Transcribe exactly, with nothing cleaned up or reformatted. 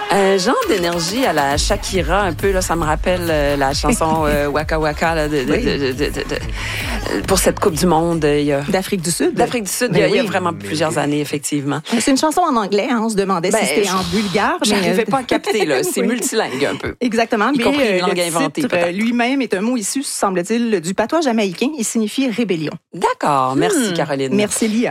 Un genre d'énergie à la Shakira, un peu, là, ça me rappelle euh, la chanson euh, Waka Waka là, de, de, Oui. de, de, de, de, de, pour cette Coupe du Monde. Il y a, D'Afrique du Sud. D'Afrique du Sud, Ben il, y a, il y a oui. vraiment plusieurs années, effectivement. C'est une chanson en anglais, hein, on se demandait Ben, si c'était en bulgare. mais, J'arrivais euh, pas à capter, là. C'est oui. multilingue un peu. Exactement. Y mais compris une euh, langue le inventée, titre, peut-être. euh, lui-même est un mot issu, semble-t-il, du patois jamaïcain. Il signifie rébellion. D'accord. Merci, Caroline. Merci, Lia.